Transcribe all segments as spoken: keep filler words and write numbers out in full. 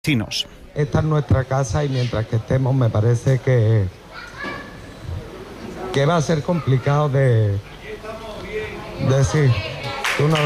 Chinos. Esta es nuestra casa y mientras que estemos me parece que, que va a ser complicado de decir. Tú no...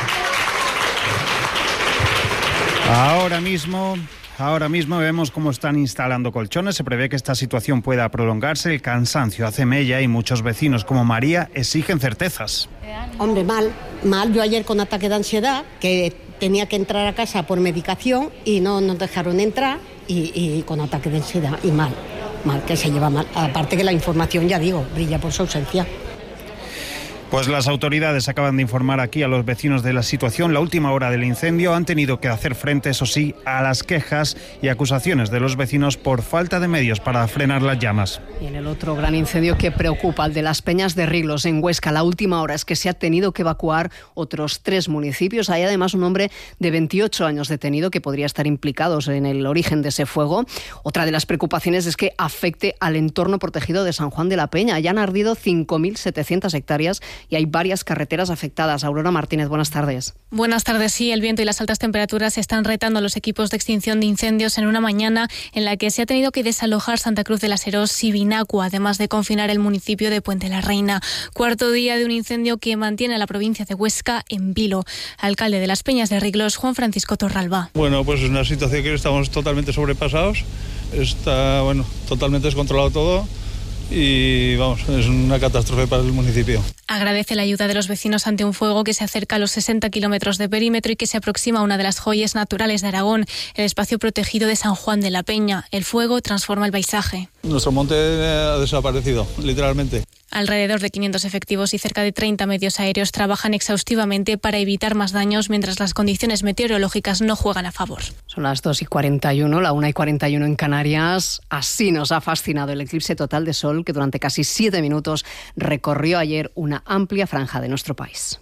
Ahora mismo, ahora mismo vemos cómo están instalando colchones. Se prevé que esta situación pueda prolongarse. El cansancio hace mella y muchos vecinos como María exigen certezas. Hombre, mal, mal. Yo ayer con ataque de ansiedad, que tenía que entrar a casa por medicación y no nos dejaron entrar y, y con ataque de ansiedad y mal, mal, que se lleva mal. Aparte que la información, ya digo, brilla por su ausencia. Pues las autoridades acaban de informar aquí a los vecinos de la situación. La última hora del incendio han tenido que hacer frente, eso sí, a las quejas y acusaciones de los vecinos por falta de medios para frenar las llamas. Y en el otro gran incendio que preocupa, el de las Peñas de Riglos, en Huesca, la última hora es que se ha tenido que evacuar otros tres municipios. Hay además un hombre de veintiocho años detenido que podría estar implicado en el origen de ese fuego. Otra de las preocupaciones es que afecte al entorno protegido de San Juan de la Peña. Ya han ardido cinco mil setecientas hectáreas y hay varias carreteras afectadas. Aurora Martínez, buenas tardes. Buenas tardes. Sí, el viento y las altas temperaturas están retando a los equipos de extinción de incendios en una mañana en la que se ha tenido que desalojar Santa Cruz de las Herós y Vinacua, además de confinar el municipio de Puente la Reina. Cuarto día de un incendio que mantiene a la provincia de Huesca en vilo. Alcalde de las Peñas de Riglos, Juan Francisco Torralba. Bueno, pues es una situación que estamos totalmente sobrepasados. Está, bueno, totalmente descontrolado todo. Y vamos, es una catástrofe para el municipio. Agradece la ayuda de los vecinos ante un fuego que se acerca a los sesenta kilómetros de perímetro y que se aproxima a una de las joyas naturales de Aragón, el espacio protegido de San Juan de la Peña. El fuego transforma el paisaje. Nuestro monte ha desaparecido, literalmente. Alrededor de quinientos efectivos y cerca de treinta medios aéreos trabajan exhaustivamente para evitar más daños mientras las condiciones meteorológicas no juegan a favor. Son las dos y cuarenta y uno, la una y cuarenta y uno en Canarias. Así nos ha fascinado el eclipse total de sol que durante casi siete minutos recorrió ayer una amplia franja de nuestro país.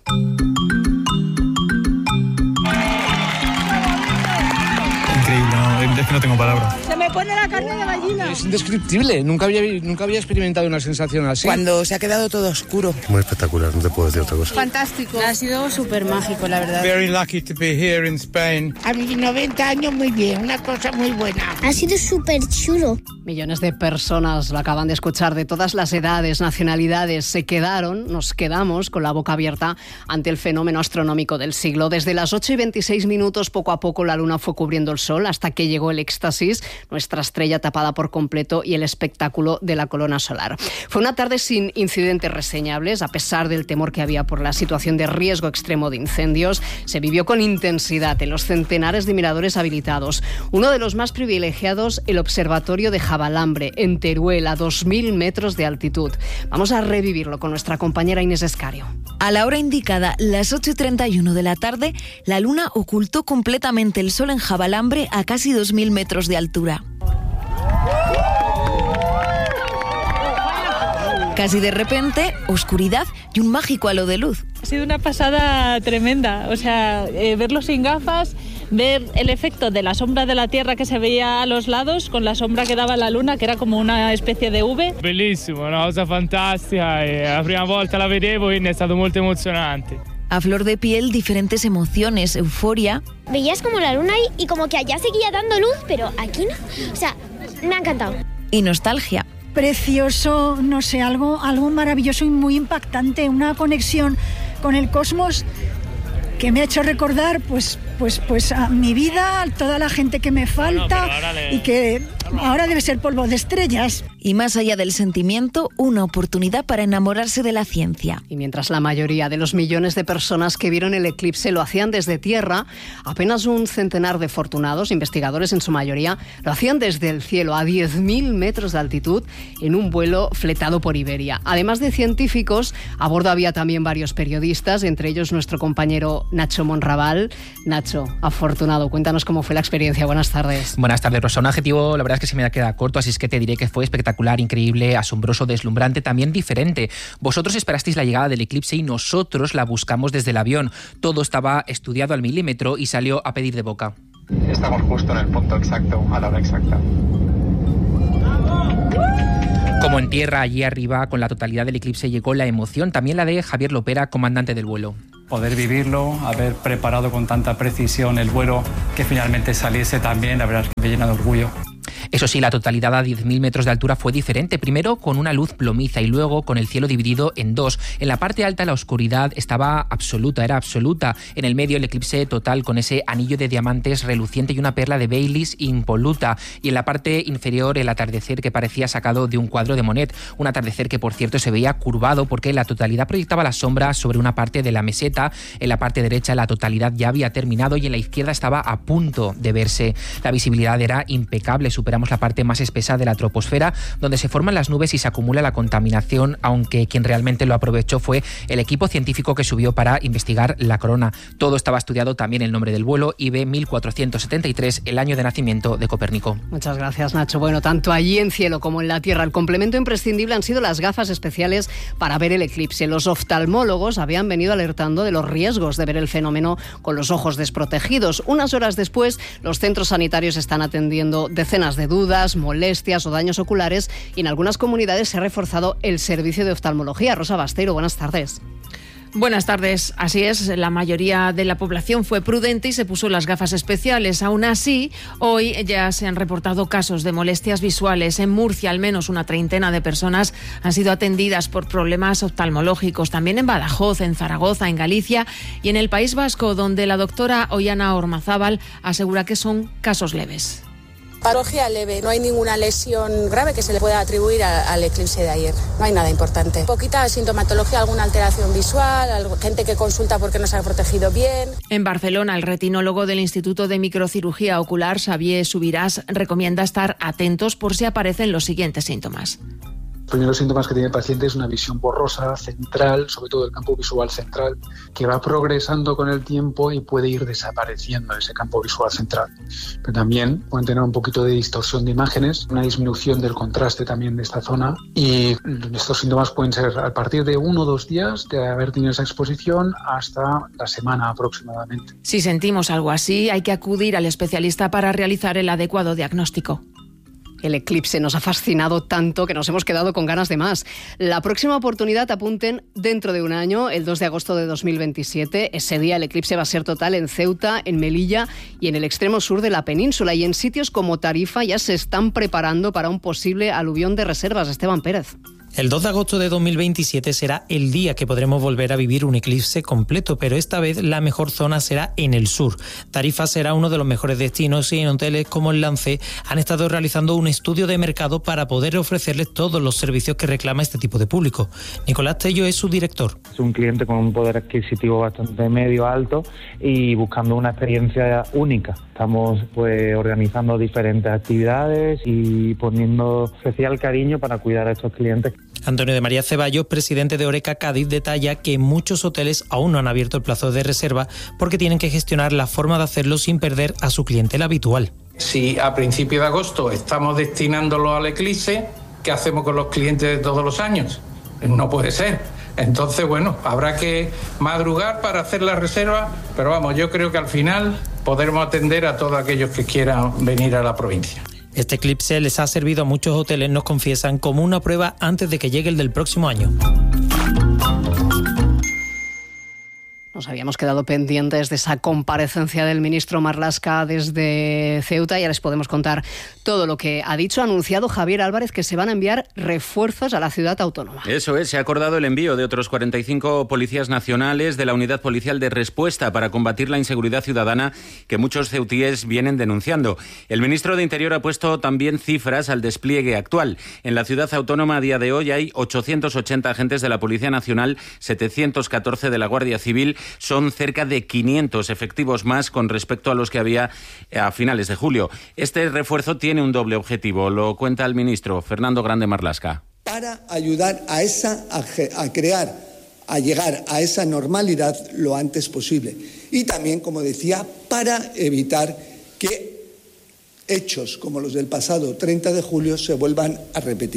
Increíble, no, es que no tengo palabras. Se me pone la carne de gallina. Es indescriptible, nunca había, nunca había experimentado una sensación así. Cuando se ha quedado todo oscuro. Muy espectacular, no te puedo decir otra cosa. Fantástico. Ha sido súper mágico, la verdad. Very lucky to be here in Spain. A mis noventa años muy bien, una cosa muy buena. Ha sido súper chulo. Millones de personas lo acaban de escuchar, de todas las edades, nacionalidades, se quedaron, nos quedamos con la boca abierta ante el fenómeno astronómico del siglo. Desde las ocho y veintiséis minutos, poco a poco la luna fue cubriendo el sol hasta que llegó el éxtasis, nuestra estrella tapada por completo y el espectáculo de la corona solar. Fue una tarde sin incidentes reseñables, a pesar del temor que había por la situación de riesgo extremo de incendios. Se vivió con intensidad en los centenares de miradores habilitados. Uno de los más privilegiados, el Observatorio de Javalambre, en Teruel, a dos mil metros de altitud. Vamos a revivirlo con nuestra compañera Inés Escario. A la hora indicada, las ocho y treinta y uno de la tarde, la luna ocultó completamente el sol en Javalambre a casi dos mil metros de altura. Casi de repente, oscuridad y un mágico halo de luz. Ha sido una pasada tremenda, o sea, eh, verlo sin gafas, ver el efecto de la sombra de la Tierra que se veía a los lados con la sombra que daba la luna, que era como una especie de V. Bellissimo, una cosa fantastica, e la prima volta la vedevo e è stato molto emozionante. A flor de piel, diferentes emociones, euforia. Veías como la luna y, y como que allá seguía dando luz, pero aquí no. O sea, me ha encantado. Y nostalgia. Precioso, no sé, algo, algo maravilloso y muy impactante, una conexión con el cosmos que me ha hecho recordar pues, pues, pues a mi vida, a toda la gente que me falta no, le... y que ahora debe ser polvo de estrellas. Y más allá del sentimiento, una oportunidad para enamorarse de la ciencia. Y mientras la mayoría de los millones de personas que vieron el eclipse lo hacían desde tierra, apenas un centenar de afortunados, investigadores en su mayoría, lo hacían desde el cielo, a diez mil metros de altitud, en un vuelo fletado por Iberia. Además de científicos, a bordo había también varios periodistas, entre ellos nuestro compañero Nacho Monraval. Nacho, afortunado, cuéntanos cómo fue la experiencia. Buenas tardes. Buenas tardes, Rosa. Un adjetivo, la verdad es que se me queda corto, así es que te diré que fue espectacular. Increíble, asombroso, deslumbrante, también diferente. Vosotros esperasteis la llegada del eclipse y nosotros la buscamos desde el avión. Todo estaba estudiado al milímetro y salió a pedir de boca. Estamos justo en el punto exacto, a la hora exacta. Como en tierra, allí arriba, con la totalidad del eclipse llegó la emoción, también la de Javier Lopera, comandante del vuelo. poder vivirlo, haber preparado con tanta precisión el vuelo que finalmente saliese también, la verdad es que me llena de orgullo. Eso sí, la totalidad a diez mil metros de altura fue diferente. Primero con una luz plomiza y luego con el cielo dividido en dos. En la parte alta la oscuridad estaba absoluta, era absoluta. En el medio el eclipse total con ese anillo de diamantes reluciente y una perla de Baileys impoluta. Y en la parte inferior el atardecer que parecía sacado de un cuadro de Monet. Un atardecer que por cierto se veía curvado porque la totalidad proyectaba la sombra sobre una parte de la meseta. En la parte derecha la totalidad ya había terminado y en la izquierda estaba a punto de verse. La visibilidad era impecable, superamos la parte más espesa de la troposfera, donde se forman las nubes y se acumula la contaminación, aunque quien realmente lo aprovechó fue el equipo científico que subió para investigar la corona. Todo estaba estudiado, también el nombre del vuelo, I B mil cuatrocientos setenta y tres, el año de nacimiento de Copérnico. Muchas gracias, Nacho. Bueno, tanto allí en cielo como en la tierra, el complemento imprescindible han sido las gafas especiales para ver el eclipse. Los oftalmólogos habían venido alertando de los riesgos de ver el fenómeno con los ojos desprotegidos. Unas horas después, los centros sanitarios están atendiendo decenas de dudas, molestias o daños oculares y en algunas comunidades se ha reforzado el servicio de oftalmología. Rosa Basteiro, buenas tardes. Buenas tardes. Así es, la mayoría de la población fue prudente y se puso las gafas especiales. Aún así, hoy ya se han reportado casos de molestias visuales. En Murcia, al menos una treintena de personas han sido atendidas por problemas oftalmológicos. También en Badajoz, en Zaragoza, en Galicia y en el País Vasco, donde la doctora Ollana Ormazábal asegura que son casos leves. Patología leve, no hay ninguna lesión grave que se le pueda atribuir a, al eclipse de ayer. No hay nada importante. Poquita sintomatología, alguna alteración visual, algo, gente que consulta porque no se ha protegido bien. En Barcelona, el retinólogo del Instituto de Microcirugía Ocular, Xavier Subirás, recomienda estar atentos por si aparecen los siguientes síntomas. Los primeros síntomas que tiene el paciente es una visión borrosa, central, sobre todo el campo visual central, que va progresando con el tiempo y puede ir desapareciendo ese campo visual central. Pero también pueden tener un poquito de distorsión de imágenes, una disminución del contraste también de esta zona, y estos síntomas pueden ser a partir de uno o dos días de haber tenido esa exposición hasta la semana aproximadamente. Si sentimos algo así, hay que acudir al especialista para realizar el adecuado diagnóstico. El eclipse nos ha fascinado tanto que nos hemos quedado con ganas de más. La próxima oportunidad, apunten, dentro de un año, el dos de agosto de dos mil veintisiete. Ese día el eclipse va a ser total en Ceuta, en Melilla y en el extremo sur de la península. Y en sitios como Tarifa ya se están preparando para un posible aluvión de reservas. Esteban Pérez. El dos de agosto de dos mil veintisiete será el día que podremos volver a vivir un eclipse completo, pero esta vez la mejor zona será en el sur. Tarifa será uno de los mejores destinos y en hoteles como el Lance han estado realizando un estudio de mercado para poder ofrecerles todos los servicios que reclama este tipo de público. Nicolás Tello es su director. Es un cliente con un poder adquisitivo bastante medio alto y buscando una experiencia única. Estamos pues organizando diferentes actividades y poniendo especial cariño para cuidar a estos clientes. Antonio de María Ceballos, presidente de Oreca Cádiz, detalla que muchos hoteles aún no han abierto el plazo de reserva porque tienen que gestionar la forma de hacerlo sin perder a su clientela habitual. Si a principios de agosto estamos destinándolo al eclipse, ¿qué hacemos con los clientes de todos los años? No puede ser. Entonces, bueno, habrá que madrugar para hacer la reserva, pero vamos, yo creo que al final podremos atender a todos aquellos que quieran venir a la provincia. Este eclipse les ha servido a muchos hoteles, nos confiesan, como una prueba antes de que llegue el del próximo año. Nos habíamos quedado pendientes de esa comparecencia del ministro Marlaska desde Ceuta y ahora les podemos contar todo lo que ha dicho. Ha anunciado Javier Álvarez que se van a enviar refuerzos a la ciudad autónoma. Eso es, se ha acordado el envío de otros cuarenta y cinco policías nacionales de la Unidad Policial de Respuesta para combatir la inseguridad ciudadana que muchos ceutíes vienen denunciando. El ministro de Interior ha puesto también cifras al despliegue actual. En la ciudad autónoma a día de hoy hay ochocientos ochenta agentes de la Policía Nacional, setecientos catorce de la Guardia Civil. Son cerca de quinientos efectivos más con respecto a los que había a finales de julio. Este refuerzo tiene un doble objetivo, lo cuenta el ministro Fernando Grande Marlaska. Para ayudar a, esa, a, a crear, a llegar a esa normalidad lo antes posible. Y también, como decía, para evitar que hechos como los del pasado treinta de julio se vuelvan a repetir.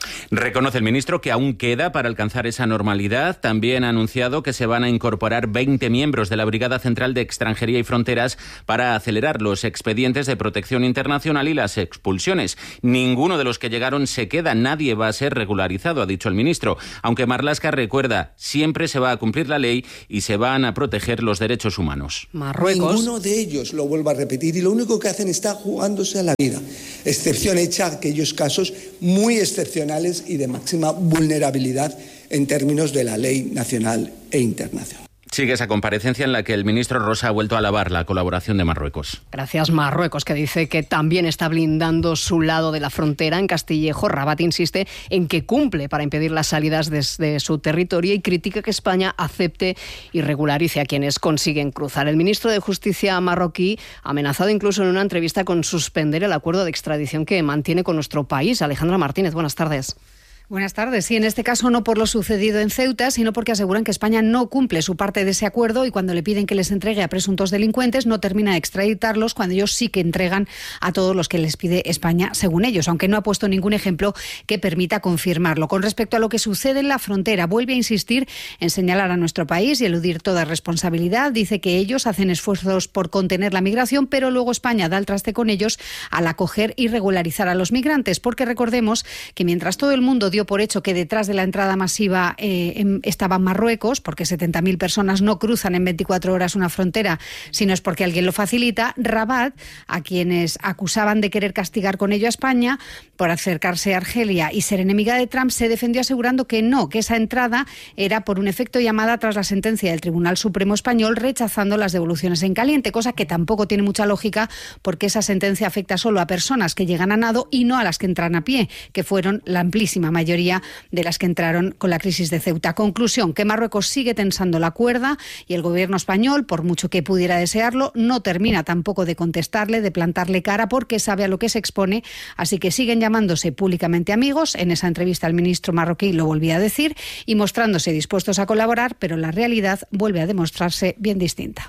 Reconoce el ministro que aún queda para alcanzar esa normalidad. También ha anunciado que se van a incorporar veinte miembros de la Brigada Central de Extranjería y Fronteras para acelerar los expedientes de protección internacional y las expulsiones. Ninguno de los que llegaron se queda, nadie va a ser regularizado, ha dicho el ministro. Aunque Marlaska recuerda, siempre se va a cumplir la ley y se van a proteger los derechos humanos. Marruecos. Ninguno de ellos, lo vuelvo a repetir, y lo único que hacen está jugándose a la vida. Excepción hecha a aquellos casos muy excepcionales y de máxima vulnerabilidad en términos de la ley nacional e internacional. Sigue esa comparecencia en la que el ministro Rosa ha vuelto a alabar la colaboración de Marruecos. Gracias, Marruecos, que dice que también está blindando su lado de la frontera. En Castillejo, Rabat insiste en que cumple para impedir las salidas desde su territorio y critica que España acepte y regularice a quienes consiguen cruzar. El ministro de Justicia marroquí ha amenazado incluso en una entrevista con suspender el acuerdo de extradición que mantiene con nuestro país. Alejandra Martínez, buenas tardes. Buenas tardes. Sí, en este caso no por lo sucedido en Ceuta, sino porque aseguran que España no cumple su parte de ese acuerdo y cuando le piden que les entregue a presuntos delincuentes no termina de extraditarlos cuando ellos sí que entregan a todos los que les pide España, según ellos, aunque no ha puesto ningún ejemplo que permita confirmarlo. Con respecto a lo que sucede en la frontera, vuelve a insistir en señalar a nuestro país y eludir toda responsabilidad. Dice que ellos hacen esfuerzos por contener la migración, pero luego España da el traste con ellos al acoger y regularizar a los migrantes, porque recordemos que mientras todo el mundo dio por hecho que detrás de la entrada masiva eh, estaba Marruecos, porque setenta mil personas no cruzan en veinticuatro horas una frontera, sino es porque alguien lo facilita. Rabat, a quienes acusaban de querer castigar con ello a España por acercarse a Argelia y ser enemiga de Trump, se defendió asegurando que no, que esa entrada era por un efecto llamada tras la sentencia del Tribunal Supremo Español rechazando las devoluciones en caliente, cosa que tampoco tiene mucha lógica porque esa sentencia afecta solo a personas que llegan a nado y no a las que entran a pie, que fueron la amplísima mayoría de las que entraron con la crisis de Ceuta. Conclusión, que Marruecos sigue tensando la cuerda y el gobierno español, por mucho que pudiera desearlo, no termina tampoco de contestarle, de plantarle cara, porque sabe a lo que se expone, así que siguen llamándose públicamente amigos. En esa entrevista el ministro marroquí lo volvía a decir y mostrándose dispuestos a colaborar, pero la realidad vuelve a demostrarse bien distinta.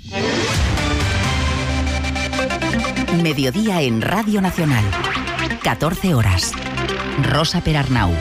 Mediodía en Radio Nacional. catorce horas. Rosa Perarnau.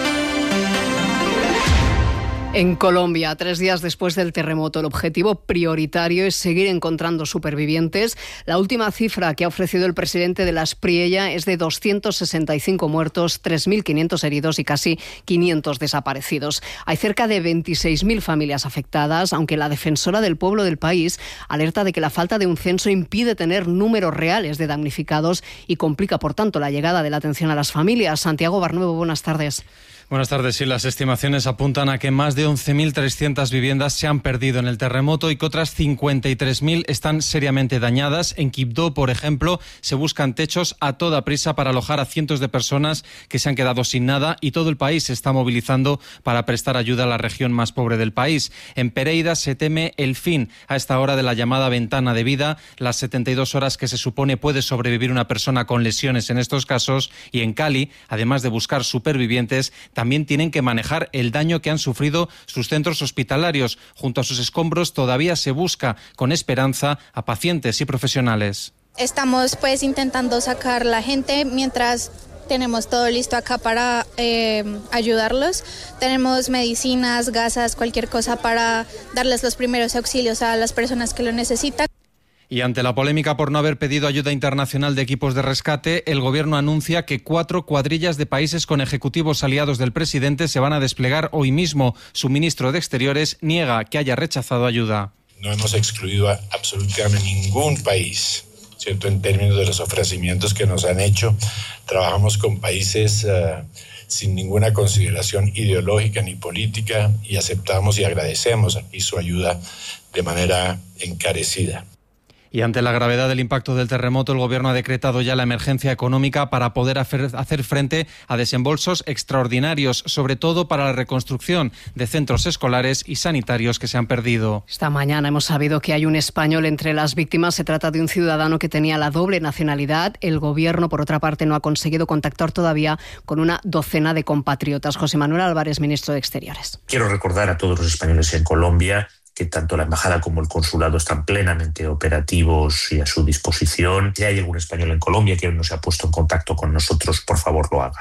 En Colombia, tres días después del terremoto, el objetivo prioritario es seguir encontrando supervivientes. La última cifra que ha ofrecido el presidente de la Espriella es de doscientos sesenta y cinco muertos, tres mil quinientos heridos y casi quinientos desaparecidos. Hay cerca de veintiséis mil familias afectadas, aunque la defensora del pueblo del país alerta de que la falta de un censo impide tener números reales de damnificados y complica, por tanto, la llegada de la atención a las familias. Santiago Barnuevo, buenas tardes. Buenas tardes. Sí, las estimaciones apuntan a que más de once mil trescientas viviendas se han perdido en el terremoto y que otras cincuenta y tres mil están seriamente dañadas. En Quibdó, por ejemplo, se buscan techos a toda prisa para alojar a cientos de personas que se han quedado sin nada y todo el país se está movilizando para prestar ayuda a la región más pobre del país. En Pereira se teme el fin a esta hora de la llamada ventana de vida, las setenta y dos horas que se supone puede sobrevivir una persona con lesiones en estos casos. Y en Cali, además de buscar supervivientes, también tienen que manejar el daño que han sufrido sus centros hospitalarios. Junto a sus escombros todavía se busca con esperanza a pacientes y profesionales. Estamos pues intentando sacar la gente mientras tenemos todo listo acá para eh, ayudarlos. Tenemos medicinas, gasas, cualquier cosa para darles los primeros auxilios a las personas que lo necesitan. Y ante la polémica por no haber pedido ayuda internacional de equipos de rescate, el gobierno anuncia que cuatro cuadrillas de países con ejecutivos aliados del presidente se van a desplegar hoy mismo. Su ministro de Exteriores niega que haya rechazado ayuda. No hemos excluido a absolutamente ningún país, ¿cierto?, en términos de los ofrecimientos que nos han hecho. Trabajamos con países uh, sin ninguna consideración ideológica ni política y aceptamos y agradecemos aquí su ayuda de manera encarecida. Y ante la gravedad del impacto del terremoto, el Gobierno ha decretado ya la emergencia económica para poder hacer frente a desembolsos extraordinarios, sobre todo para la reconstrucción de centros escolares y sanitarios que se han perdido. Esta mañana hemos sabido que hay un español entre las víctimas. Se trata de un ciudadano que tenía la doble nacionalidad. El Gobierno, por otra parte, no ha conseguido contactar todavía con una docena de compatriotas. José Manuel Álvarez, ministro de Exteriores. Quiero recordar a todos los españoles en Colombia que tanto la embajada como el consulado están plenamente operativos y a su disposición. Si hay algún español en Colombia que no se ha puesto en contacto con nosotros, por favor lo haga.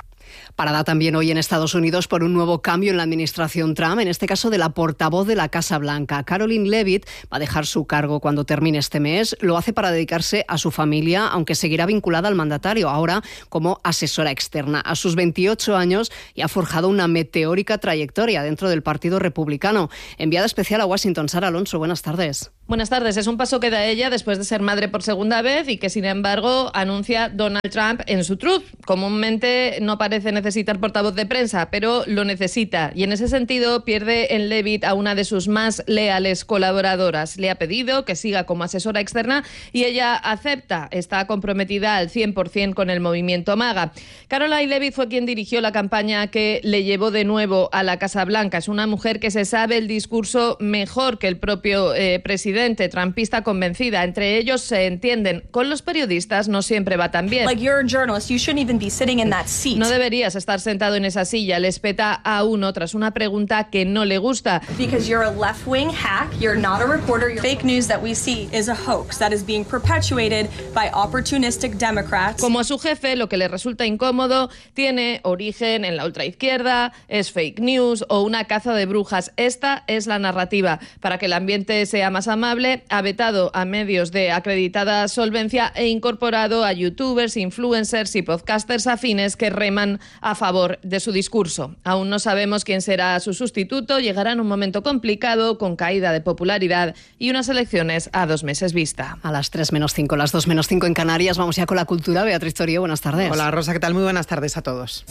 Parada también hoy en Estados Unidos por un nuevo cambio en la administración Trump, en este caso de la portavoz de la Casa Blanca. Caroline Leavitt va a dejar su cargo cuando termine este mes. Lo hace para dedicarse a su familia, aunque seguirá vinculada al mandatario, ahora como asesora externa. A sus veintiocho años y ha forjado una meteórica trayectoria dentro del Partido Republicano. Enviada especial a Washington, Sara Alonso, buenas tardes. Buenas tardes. Es un paso que da ella después de ser madre por segunda vez y que, sin embargo, anuncia Donald Trump en su Truth. Comúnmente no parece necesitar portavoz de prensa, pero lo necesita. Y en ese sentido pierde en Leavitt a una de sus más leales colaboradoras. Le ha pedido que siga como asesora externa y ella acepta. Está comprometida al cien por ciento con el movimiento MAGA. Caroline Leavitt fue quien dirigió la campaña que le llevó de nuevo a la Casa Blanca. Es una mujer que se sabe el discurso mejor que el propio eh, presidente. Trumpista convencida. Entre ellos se entienden. Con los periodistas no siempre va tan bien. Like, you're a journalist, you shouldn't even be sitting in that seat. No deberías estar sentado en esa silla. Le espeta a uno tras una pregunta que no le gusta. Because you're a left-wing hack, you're not a reporter. You're... Fake news that we see is a hoax that is being perpetuated by opportunistic Democrats. Como a su jefe, lo que le resulta incómodo tiene origen en la ultraizquierda, es fake news o una caza de brujas. Esta es la narrativa. Para que el ambiente sea más amable, ha vetado a medios de acreditada solvencia e incorporado a youtubers, influencers y podcasters afines que reman a favor de su discurso. Aún no sabemos quién será su sustituto. Llegará en un momento complicado, con caída de popularidad y unas elecciones a dos meses vista. A las tres menos cinco, las dos menos cinco en Canarias. Vamos ya con la cultura. Beatriz Torío, buenas tardes. Hola Rosa, ¿qué tal? Muy buenas tardes a todos.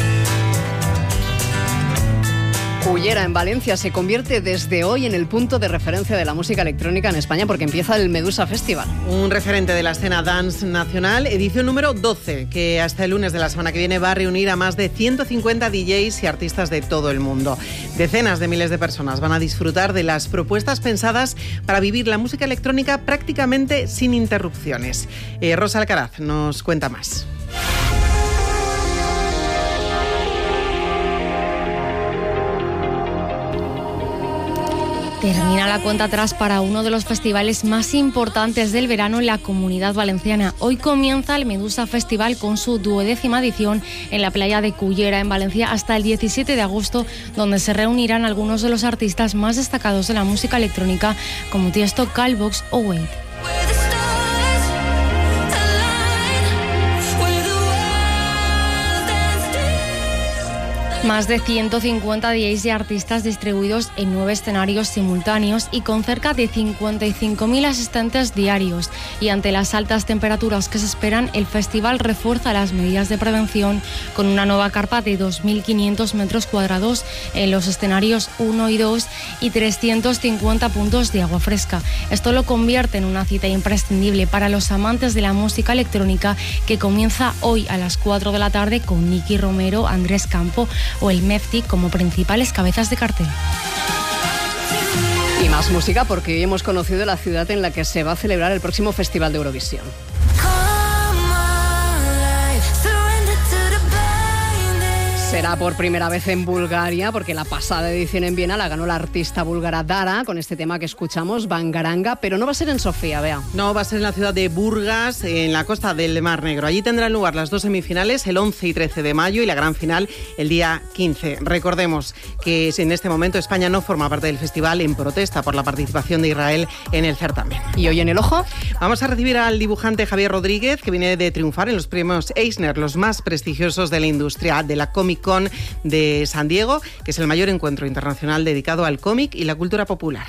Cullera, en Valencia, se convierte desde hoy en el punto de referencia de la música electrónica en España porque empieza el Medusa Festival. Un referente de la escena dance nacional, edición número doce, que hasta el lunes de la semana que viene va a reunir a más de ciento cincuenta D Js y artistas de todo el mundo. Decenas de miles de personas van a disfrutar de las propuestas pensadas para vivir la música electrónica prácticamente sin interrupciones. Eh, Rosa Alcaraz nos cuenta más. Termina la cuenta atrás para uno de los festivales más importantes del verano en la Comunidad Valenciana. Hoy comienza el Medusa Festival con su duodécima edición en la playa de Cullera, en Valencia, hasta el diecisiete de agosto, donde se reunirán algunos de los artistas más destacados de la música electrónica, como Tiesto, Calvox o Wade. Más de ciento cincuenta D Js y artistas distribuidos en nueve escenarios simultáneos y con cerca de cincuenta y cinco mil asistentes diarios. Y ante las altas temperaturas que se esperan, el festival refuerza las medidas de prevención con una nueva carpa de dos mil quinientos metros cuadrados en los escenarios uno y dos y trescientos cincuenta puntos de agua fresca. Esto lo convierte en una cita imprescindible para los amantes de la música electrónica, que comienza hoy a las cuatro de la tarde con Nicky Romero, Andrés Campo o el Mefti como principales cabezas de cartel. Y más música, porque hoy hemos conocido la ciudad en la que se va a celebrar el próximo Festival de Eurovisión. Será por primera vez en Bulgaria, porque la pasada edición en Viena la ganó la artista búlgara Dara con este tema que escuchamos, Bangaranga, pero no va a ser en Sofía, Bea. No, va a ser en la ciudad de Burgas, en la costa del Mar Negro. Allí tendrán lugar las dos semifinales, el once y trece de mayo, y la gran final el día quince. Recordemos que en este momento España no forma parte del festival en protesta por la participación de Israel en el certamen. ¿Y hoy en el ojo? Vamos a recibir al dibujante Javier Rodríguez, que viene de triunfar en los premios Eisner, los más prestigiosos de la industria de la Comic Con de San Diego, que es el mayor encuentro internacional dedicado al cómic y la cultura popular.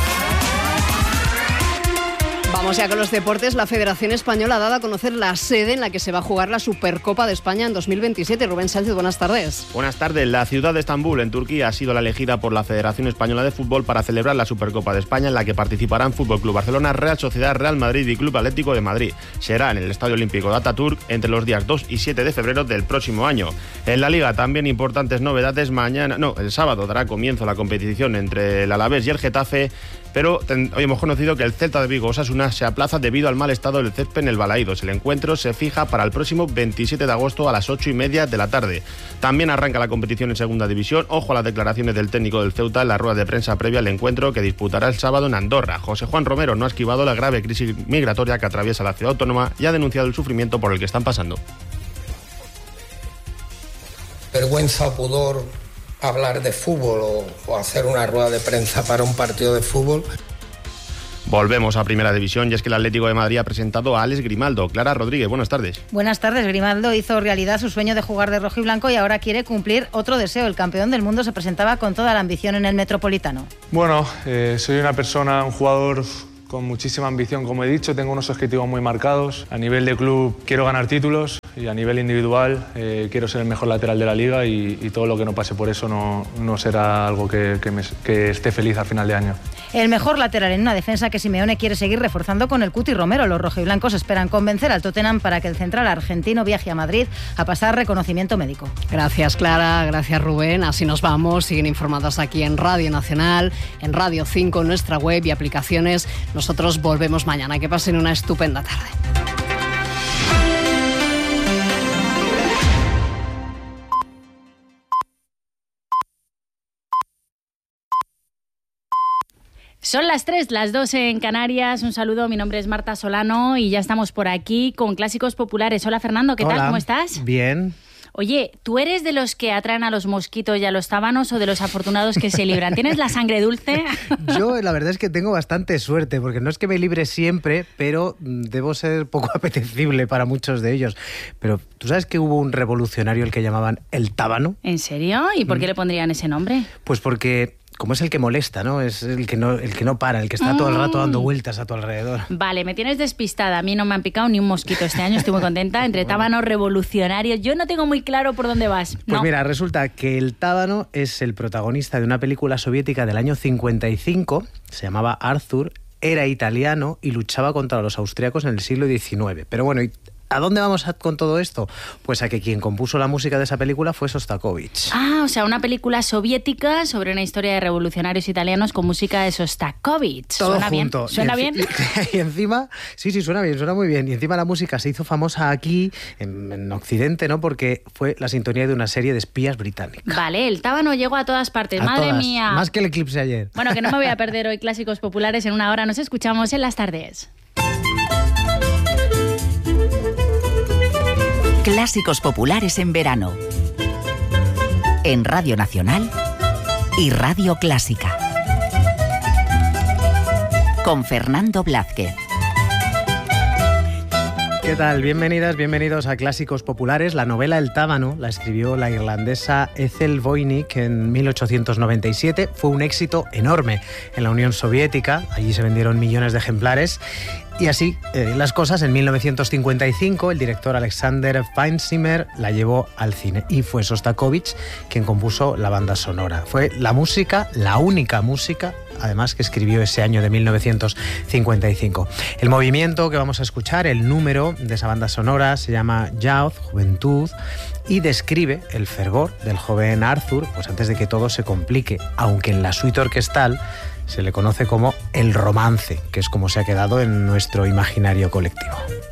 Vamos ya con los deportes. La Federación Española ha dado a conocer la sede en la que se va a jugar la Supercopa de España en dos mil veintisiete. Rubén Sánchez, buenas tardes. Buenas tardes. La ciudad de Estambul, en Turquía, ha sido la elegida por la Federación Española de Fútbol para celebrar la Supercopa de España, en la que participarán Fútbol Club Barcelona, Real Sociedad, Real Madrid y Club Atlético de Madrid. Será en el Estadio Olímpico de Ataturk entre los días dos y siete de febrero del próximo año. En la Liga, también importantes novedades. Mañana, no, el sábado dará comienzo la competición entre el Alavés y el Getafe, pero ten, hoy hemos conocido que el Celta de Vigo Osasuna se aplaza debido al mal estado del césped en el Balaídos. El encuentro se fija para el próximo veintisiete de agosto a las ocho y media de la tarde. También arranca la competición en segunda división. Ojo a las declaraciones del técnico del Ceuta en la rueda de prensa previa al encuentro que disputará el sábado en Andorra. José Juan Romero no ha esquivado la grave crisis migratoria que atraviesa la ciudad autónoma y ha denunciado el sufrimiento por el que están pasando. vergüenza o pudor hablar de fútbol o, o hacer una rueda de prensa para un partido de fútbol. Volvemos a Primera División y es que el Atlético de Madrid ha presentado a Alex Grimaldo. Clara Rodríguez, buenas tardes. Buenas tardes. Grimaldo hizo realidad su sueño de jugar de rojo y blanco y ahora quiere cumplir otro deseo. El campeón del mundo se presentaba con toda la ambición en el Metropolitano. Bueno, eh, soy una persona, un jugador con muchísima ambición, como he dicho. Tengo unos objetivos muy marcados. A nivel de club quiero ganar títulos y a nivel individual eh, quiero ser el mejor lateral de la liga y, y todo lo que no pase por eso no, no será algo que, que, me, que esté feliz al final de año. El mejor lateral en una defensa que Simeone quiere seguir reforzando con el Cuti Romero. Los rojiblancos esperan convencer al Tottenham para que el central argentino viaje a Madrid a pasar reconocimiento médico. Gracias, Clara. Gracias, Rubén. Así nos vamos. Siguen informados aquí en Radio Nacional, en Radio cinco, en nuestra web y aplicaciones. Nosotros volvemos mañana. Que pasen una estupenda tarde. Son las tres, las dos en Canarias. Un saludo, mi nombre es Marta Solano y ya estamos por aquí con Clásicos Populares. Hola, Fernando, ¿qué Hola. tal? ¿Cómo estás? Bien. Oye, ¿tú eres de los que atraen a los mosquitos y a los tábanos o de los afortunados que se libran? ¿Tienes la sangre dulce? Yo la verdad es que tengo bastante suerte, porque no es que me libre siempre, pero debo ser poco apetecible para muchos de ellos. Pero ¿tú sabes que hubo un revolucionario el que llamaban el tábano? ¿En serio? ¿Y por qué le pondrían ese nombre? Pues porque... como es el que molesta, ¿no? Es el que no, el que no para, el que está todo el rato dando vueltas a tu alrededor. Vale, me tienes despistada. A mí no me han picado ni un mosquito este año, estoy muy contenta. Entre tábanos revolucionarios, yo no tengo muy claro por dónde vas. Pues no. Mira, resulta que el tábano es el protagonista de una película soviética del año cincuenta y cinco, se llamaba Arthur, era italiano y luchaba contra los austríacos en el siglo diecinueve. Pero bueno, ¿a dónde vamos a, con todo esto? Pues a que quien compuso la música de esa película fue Sostakovich. Ah, o sea, una película soviética sobre una historia de revolucionarios italianos con música de Sostakovich. Todo ¿Suena junto. bien? ¿Suena y bien? Y encima, sí, sí, suena bien, suena muy bien. Y encima la música se hizo famosa aquí, en, en Occidente, ¿no? Porque fue la sintonía de una serie de espías británicas. Vale, el tábano llegó a todas partes. A Madre todas, mía. Más que el eclipse ayer. Bueno, que no me voy a perder hoy Clásicos Populares. En una hora nos escuchamos en las tardes. Clásicos Populares en verano. En Radio Nacional y Radio Clásica. Con Fernando Blázquez. ¿Qué tal? Bienvenidas, bienvenidos a Clásicos Populares. La novela El tábano la escribió la irlandesa Ethel Voynich en mil ochocientos noventa y siete. Fue un éxito enorme en la Unión Soviética. Allí se vendieron millones de ejemplares. Y así eh, las cosas, en mil novecientos cincuenta y cinco el director Alexander Feinzimmer la llevó al cine y fue Sostakovich quien compuso la banda sonora. Fue la música, la única música, además, que escribió ese año de mil novecientos cincuenta y cinco. El movimiento que vamos a escuchar, el número de esa banda sonora, se llama Youth, Juventud, y describe el fervor del joven Arthur, pues antes de que todo se complique, aunque en la suite orquestal se le conoce como el romance, que es como se ha quedado en nuestro imaginario colectivo.